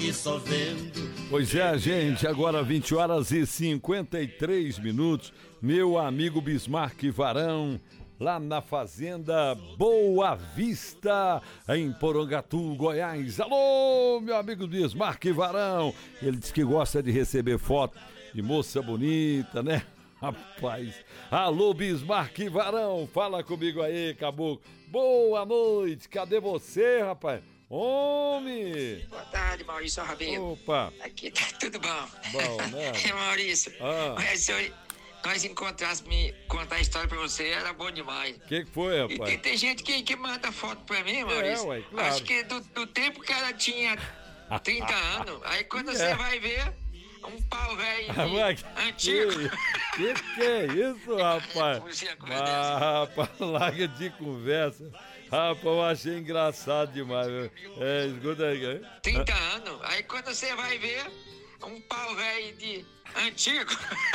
só vendo. Pois é, gente, agora 20 horas e 53 minutos. Meu amigo Bismarck Varão, lá na fazenda Boa Vista, em Porangatu, Goiás. Alô, meu amigo Bismarck Varão. Ele diz que gosta de receber foto de moça bonita, né? Rapaz, alô Bismarck Varão, fala comigo aí, caboclo. Boa noite, cadê você, rapaz? Homem! Boa tarde, Maurício Rabelo. Opa! Aqui tá tudo bom. Bom, né? Maurício, mas se nós encontrássemos me contar a história pra você, era bom demais. O que foi, rapaz? E tem gente que manda foto pra mim, Maurício. Ué, claro. Acho que do tempo que ela tinha 30 anos. Aí quando você vai ver, um pau velho antigo. Que é isso, rapaz? Rapaz, larga de conversa. Rapaz, eu achei engraçado demais. Escuta aí. 30 anos. Aí quando você vai ver, um pau velho de antigo.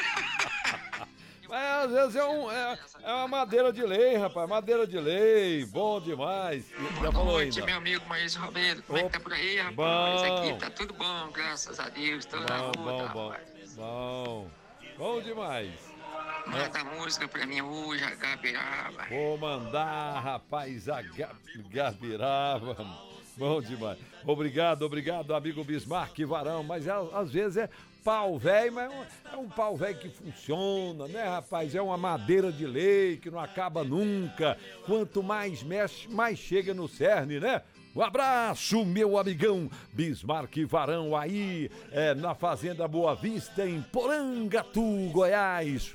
Mas às vezes é uma madeira de lei, rapaz. Madeira de lei, bom demais. Já falou noite, ainda. meu amigo Maurício Rabelo. Como é que tá por aí, rapaz? Bom. Aqui tá tudo bom, graças a Deus. Tô na rua, Bom demais. Manda música pra mim hoje, a Gabiraba. Vou mandar, rapaz, a Gabiraba. Bom demais. Obrigado, amigo Bismarck Varão. Mas às vezes é pau velho, mas é um pau velho que funciona, né, rapaz? É uma madeira de lei que não acaba nunca. Quanto mais mexe, mais chega no cerne, né? Um abraço, meu amigão Bismarck Varão, aí na Fazenda Boa Vista, em Porangatu, Goiás.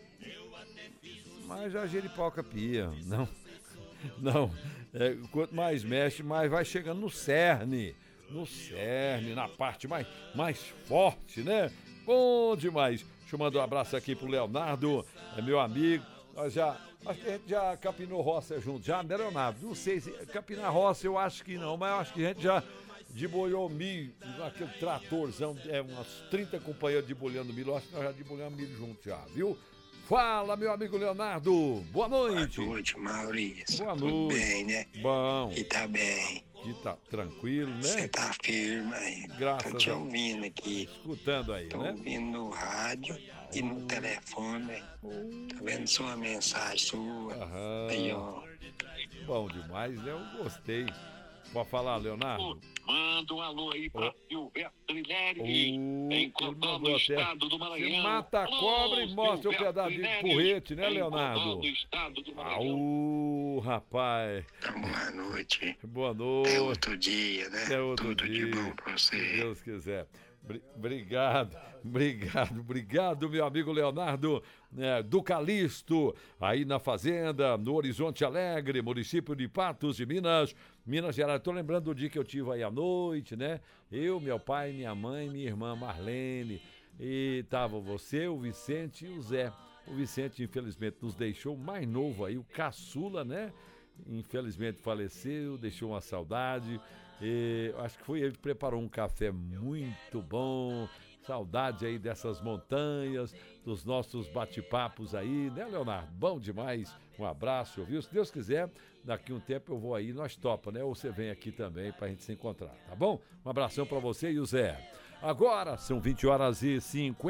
Mas a Jeripoca pia, não. Quanto mais mexe, mais vai chegando no cerne, na parte mais forte, né? Bom demais. Deixa eu mandar um abraço aqui pro Leonardo, meu amigo. Acho que a gente já capinou roça junto, já, né, Leonardo? Não sei se capinar roça, eu acho que não, mas eu acho que a gente já debolhou milho, aquele tratorzão, umas 30 companheiros debolhando milho, eu acho que nós já debolhamos milho junto já, viu? Fala, meu amigo Leonardo. Boa noite. Boa noite, Maurício. Boa noite. Tudo bem, né? Bom. E tá bem. E tá tranquilo, né? Você tá firme aí. Graças Tô te ouvindo aqui. Escutando aí, Tô né? ouvindo no rádio e no telefone. Tá vendo sua mensagem sua. Aí, ó. Bom demais, né? Eu gostei. Pode falar, Leonardo? Manda um alô aí pra Gilberto Trinelli, em Cotó, no estado do Maranhão. Você mata a cobra e mostra o pedaço de porrete, né, Leonardo? Do estado do Maranhão. Rapaz. Então, boa noite. Boa noite. É outro dia, né? É outro Tudo dia. de bom pra você. Se Deus quiser. Obrigado, meu amigo Leonardo, do Calixto, aí na fazenda, no Horizonte Alegre, município de Patos de Minas Gerais. Tô lembrando do dia que eu tive aí à noite, né? Eu, meu pai, minha mãe, minha irmã Marlene, e tava você, o Vicente e o Zé. O Vicente, infelizmente, nos deixou mais novo aí, o caçula, né? Infelizmente faleceu, deixou uma saudade. Acho que foi ele que preparou um café muito bom. Saudade aí dessas montanhas, dos nossos bate-papos aí, né, Leonardo? Bom demais. Um abraço, viu? Se Deus quiser, daqui um tempo eu vou aí, nós topa, né? Ou você vem aqui também pra gente se encontrar, tá bom? Um abração pra você e o Zé. Agora são 20 horas e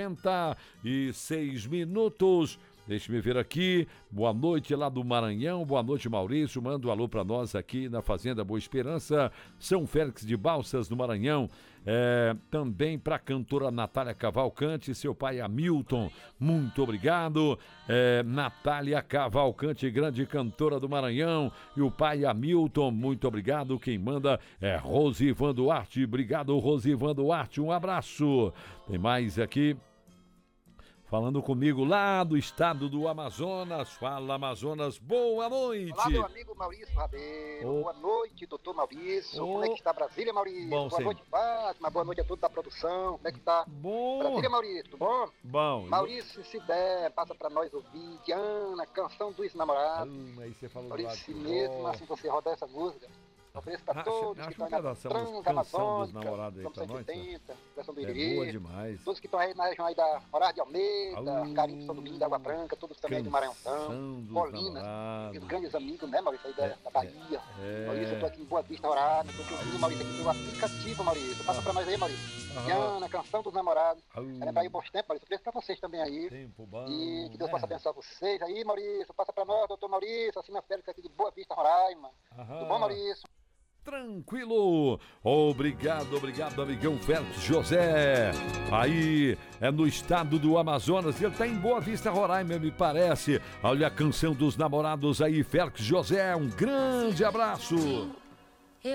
56 minutos. Deixe-me ver aqui. Boa noite lá do Maranhão. Boa noite, Maurício. Manda um alô para nós aqui na Fazenda Boa Esperança, São Félix de Balsas, no Maranhão. Também para a cantora Natália Cavalcante, seu pai Hamilton. Muito obrigado. Natália Cavalcante, grande cantora do Maranhão. E o pai Hamilton, muito obrigado. Quem manda é Rosivan Duarte. Obrigado, Rosivan Duarte. Um abraço. Tem mais aqui. Falando comigo lá do estado do Amazonas. Fala, Amazonas, boa noite. Olá, meu amigo Maurício Rabelo. Boa noite, doutor Maurício. Como é que está Brasília, Maurício? Bom, boa noite, Fátima. Boa noite a todos da produção. Como é que está? Bom. Brasília, Maurício, tudo bom? Bom. Maurício, se der, passa para nós ouvir Diana, Canção dos Namorados. Aí você falou Maurício, mesmo assim você rodar essa música. Ofereço para todos que estão aí na Transamazônica, somos 180, Versão do Iriri. Boa demais. Todos que estão aí na região aí da Moraes de Almeida, Carinho, São Domingos, da Água Branca, todos também do Maranhão, Colinas, os grandes amigos, né, Maurício, aí da Bahia. Maurício, eu tô aqui em Boa Vista, Roraima, tô te ouvindo, Maurício, aqui pelo aplicativo, Maurício. Passa pra nós aí, Maurício. Diana, Canção dos Namorados. Lembrar aí bons tempos, Maurício. Eu pra vocês também aí. Tempo bom. E que Deus possa abençoar vocês aí, Maurício. Passa pra nós, doutor Maurício, assim, Félix aqui de Boa Vista, Roraima. Tudo bom, Maurício? Tranquilo, obrigado, amigão Félix José, aí é no estado do Amazonas, ele tá em Boa Vista, Roraima, me parece. Olha a Canção dos Namorados aí, Félix José, um grande abraço.